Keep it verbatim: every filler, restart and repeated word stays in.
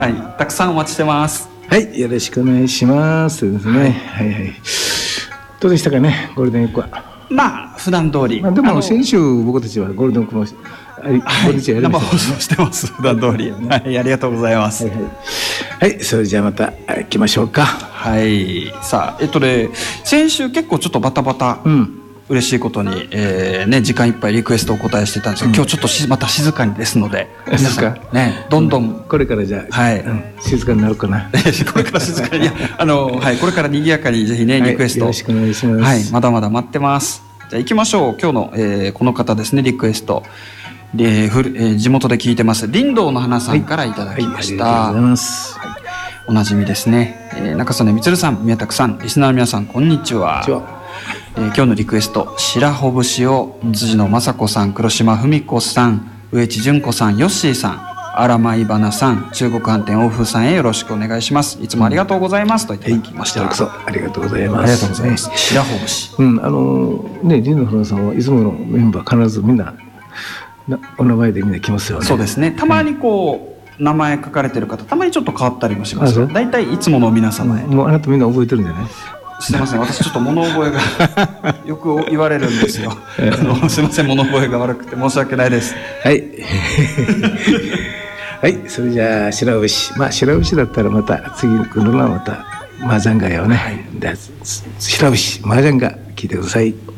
はい、たくさんお待ちしてます。 はい、よろしくお願いしますですね。はい、はいはい。どうでしたかね、ゴールデンウィークは。 まあ普段通り。 まあ、でも先週僕たちはゴールデンウィークもあり、 はい、 生放送してます。普段通り。はい、ありがとうございます。 はい、はいはい、それじゃあまた行きましょうか。 はい、さあえっとね、先週結構ちょっとバタバタ。うん。嬉しいことに、えーね、時間いっぱいリクエストをお答えしてたんですけど、うん、今日ちょっとしまた静かにですので、皆さんね、どんどん、うん、 これからじゃあ、はい、うん、静かになるかな。 これから静かに、いや、あの、はい、これから賑やかにぜひね、リクエスト、 はい、よろしくお願いします。 はい、まだまだ待ってます。じゃあ行きましょう。今日の、えー、この方ですね、リクエスト。で、ふる、えー、地元で聞いてます林道の花さんからいただきました。はいはい、ありがとうございます。はい、おなじみですね。えー、中曽根充さん、宮田さん、リスナーの皆さん、こんにちは。こんにちは。えー、今日のリクエスト、白穂節を辻野雅子さん、黒島文子さん、上地純子さん、ヨッシーさん、荒舞花さん、中国飯店欧風さんへよろしくお願いします。いつもありがとうございます、うん、といただきました。 はい、こちらこそありがとうございます。 ありがとうございます。白穂節、 うん、あのね、林野花さんはいつものメンバー必ずみんなお名前でみんな来ますよね。 そうですね。たまにこう、うん、名前書かれてる方、たまにちょっと変わったりもします。だいたいいつもの皆様へ、 うん、もうあなたみんな覚えてるんじゃない？ すいません、私ちょっと物覚えがよく言われるんですよ。すいません、物覚えが悪くて申し訳ないです。 はいはい、それじゃあ白牛、まあ白牛だったらまた次来るのはまた麻雀街をね、はい、白牛麻雀が聞いてください。